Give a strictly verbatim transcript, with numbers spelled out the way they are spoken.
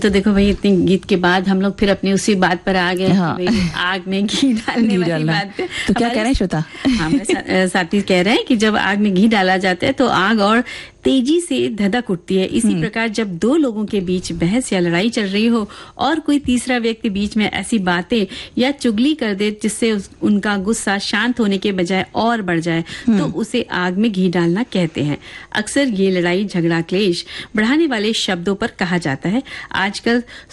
तो देखो भाई, इतने गीत के बाद हम लोग फिर अपनी उसी बात पर आ गए। हाँ। कि भाई आग में घी डालने वाली बात पे। तो क्या कह रहे हैं श्रोता? हमारे सा, साथी कह रहे हैं कि जब आग में घी डाला जाता है तो आग और तेजी से धधक उठती है। इसी प्रकार जब दो लोगों के बीच बहस या लड़ाई चल रही हो और कोई तीसरा व्यक्ति बीच में ऐसी बातें या चुगली कर दे जिससे उनका गुस्सा शांत होने के बजाय और बढ़ जाए, तो उसे आग में घी डालना कहते हैं। अक्सर ये लड़ाई झगड़ा क्लेश बढ़ाने वाले शब्दों पर कहा जाता है। आजकल